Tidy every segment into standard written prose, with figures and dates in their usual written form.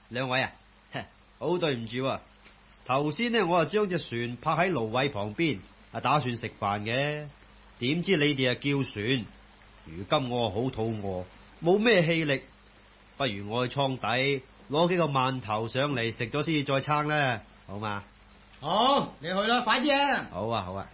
兩位啊，好對唔住，頭先呢我啊將隻船泊喺蘆葦旁邊，打算食飯嘅，點知你哋啊叫船。如今我好肚餓，冇咩氣力，不如我去倉底攞幾個饅頭上嚟食咗先再撐啦，好嘛？ 好，你去啦，快啲啊！ 好啊，好啊。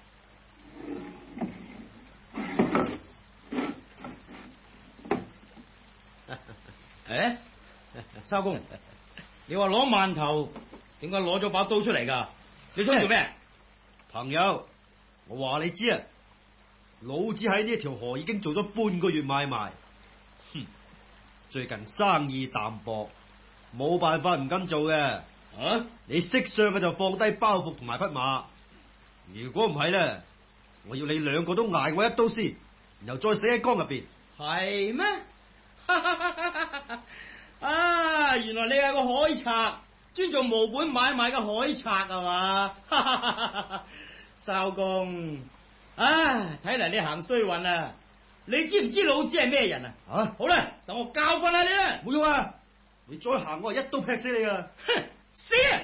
誒，艄公，你話攞饅頭，點解攞咗把刀出嚟噶？你想做咩？ 朋友，我話你知啊，老子喺呢條河已經做咗半個月買賣，最近生意淡薄，冇辦法唔敢做嘅。 啊！ 你識相嘅就放低包袱同埋匹馬，如果唔係咧，我要你兩個都捱我一刀先，然後再死喺江入邊。 係咩？啊！原來你係個海賊，專做無本買賣嘅海賊係嘛？艄公，睇嚟你行衰運啊！你知唔知老子係咩人啊？ 啊！ 好啦，等我教訓下你啦。 冇用啊！你再行我係一刀劈死你啊！ 哼！死啊！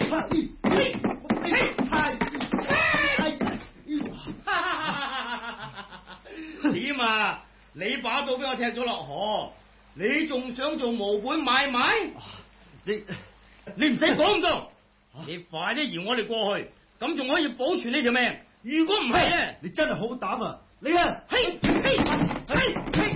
點啊？你把刀俾我踢咗落河，你仲想做無本買賣？你唔使講咁多，你快啲搖我哋過去，咁仲可以保存你條命。如果唔係咧， 你真係好膽啊！你啊！ 嘿嘿嘿嘿！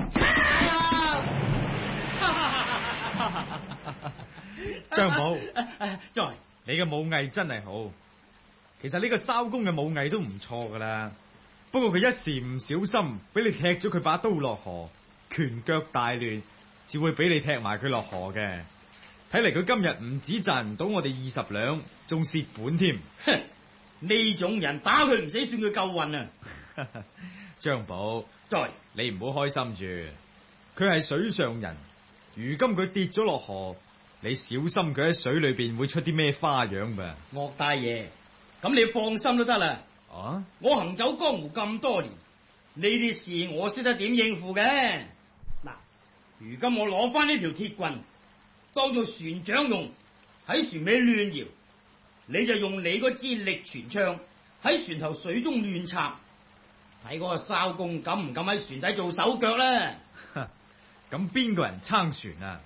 張寶， 在你嘅武藝真係好。其實呢個艄公嘅武藝都唔錯噶啦，不過佢一時唔小心，俾你踢咗佢把刀落河，拳腳大亂，只會俾你踢埋佢落河嘅。睇嚟佢今日唔止賺唔到我哋20兩，仲蝕本添。 哼，呢種人打佢唔死，算佢夠運啊！ 張寶， 在你唔好開心住，佢係水上人，如今佢跌咗落河，你小心佢喺水裏邊會出啲咩花樣噃。 岳大爺，咁你放心都得啦。 啊！ 我行走江湖咁多年，呢啲事我識得點應付嘅。嗱，如今我攞翻呢條鐵棍，當做船槳用，喺船尾亂搖，你就用你嗰支力船槍喺船頭水中亂插，睇嗰個艄公敢唔敢喺船底做手腳咧？ 咁邊個人撐船啊？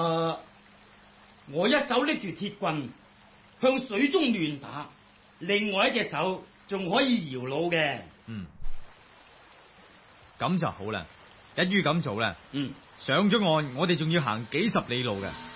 我一手拎住鐵棍向水中亂打，另外一隻手仲可以搖橹嘅。 咁就好啦，一於咁做啦。 嗯， 上咗岸，我哋仲要行幾十里路嘅。